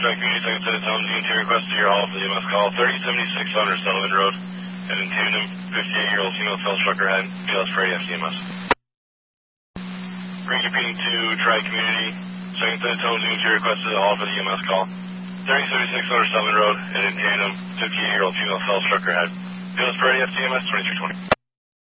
Track Community, Second Set of Tones, unit request to your hall for the EMS call. 3076 Under Settlement Road, and in Tandem, 58-year-old female fell struck her head. BLS for AFCMS. Repeating to Track Community, Second Set of Tones, unit request to the hall for the EMS call. 3076 Under Settlement Road, and in Tandem, 58-year-old female fell struck her head. BLS for AFCMS 2320.